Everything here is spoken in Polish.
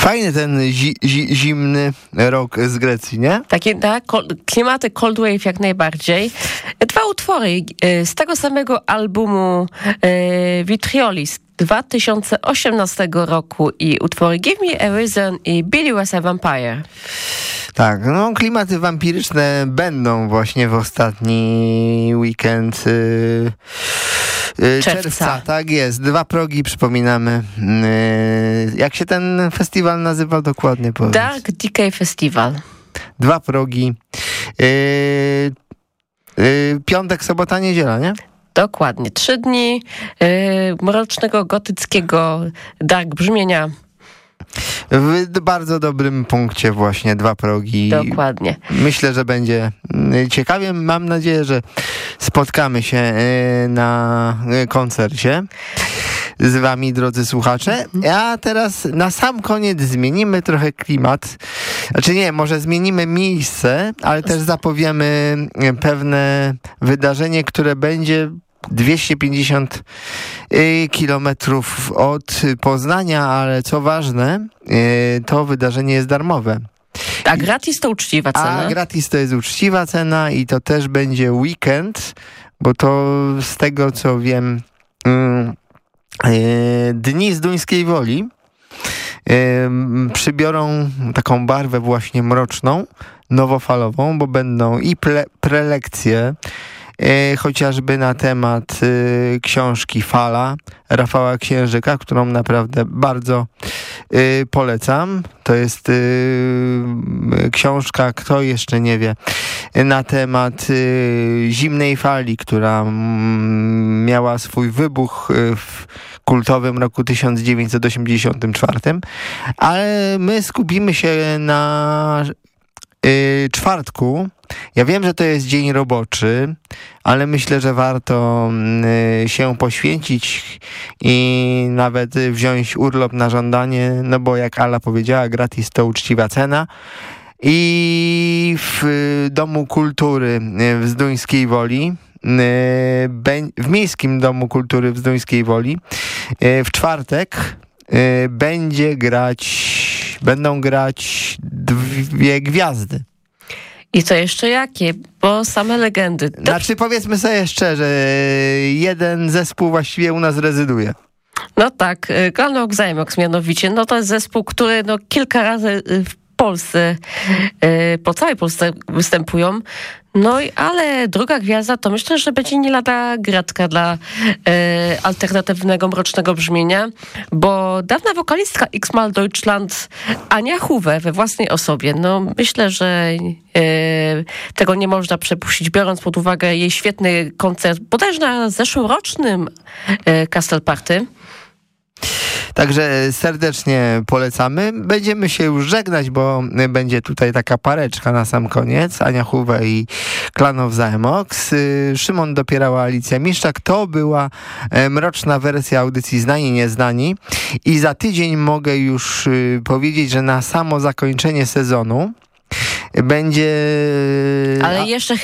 Fajny ten zimny rok z Grecji, nie? Takie klimaty cold wave jak najbardziej. 2 utwory z tego samego albumu Vitriolis 2018 roku i utwory Give Me a Reason i Billy Was a Vampire. Tak, no klimaty wampiryczne będą właśnie w ostatni weekend czerwca. Tak jest, 2 progi, przypominamy. Jak się ten festiwal nazywał dokładnie? Powiedz. Dark Decay Festival. 2 progi. Piątek, sobota, niedziela, nie? Dokładnie. 3 dni mrocznego, gotyckiego dark brzmienia. W bardzo dobrym punkcie właśnie 2 progi. Dokładnie. Myślę, że będzie ciekawie. Mam nadzieję, że spotkamy się na koncercie z wami, drodzy słuchacze. A teraz na sam koniec zmienimy trochę klimat. Znaczy nie, może zmienimy miejsce, ale też zapowiemy pewne wydarzenie, które będzie 250 kilometrów od Poznania, ale co ważne, to wydarzenie jest darmowe. A gratis to uczciwa cena? A gratis to jest uczciwa cena i to też będzie weekend, bo to z tego co wiem, Dni Zduńskiej Woli przybiorą taką barwę właśnie mroczną, nowofalową, bo będą i prelekcje, chociażby na temat książki Fala Rafała Księżyka, którą naprawdę bardzo polecam. To jest książka, kto jeszcze nie wie, na temat zimnej fali, która miała swój wybuch w kultowym roku 1984, ale my skupimy się na czwartku. Ja wiem, że to jest dzień roboczy, ale myślę, że warto się poświęcić i nawet wziąć urlop na żądanie, no bo jak Ala powiedziała, gratis to uczciwa cena. I w Domu Kultury w Zduńskiej Woli, w Miejskim Domu Kultury w Zduńskiej Woli w czwartek będą grać 2 gwiazdy. I co jeszcze jakie? Bo same legendy. Znaczy powiedzmy sobie szczerze, jeden zespół właściwie u nas rezyduje. No tak, Glanok Zajmox mianowicie. No to jest zespół, który kilka razy w Polsce, po całej Polsce występują. No ale druga gwiazda to myślę, że będzie nie lada gratka dla alternatywnego, mrocznego brzmienia, bo dawna wokalistka X-Mal Deutschland Ania Huwe we własnej osobie. No myślę, że tego nie można przepuścić, biorąc pod uwagę jej świetny koncert, bodajże na zeszłorocznym Castle Party. Także serdecznie polecamy. Będziemy się już żegnać, bo będzie tutaj taka pareczka na sam koniec. Ania Huwe i Glanok Zajmox. Szymon Dopierała, Alicja Miszczak. To była mroczna wersja audycji Znani Nieznani. I za tydzień mogę już powiedzieć, że na samo zakończenie sezonu będzie... Ale jeszcze